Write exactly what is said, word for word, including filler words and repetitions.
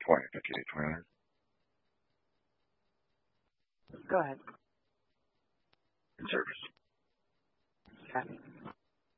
twenty, fifty-eight, twenty-nine. Go ahead. In service. Okay.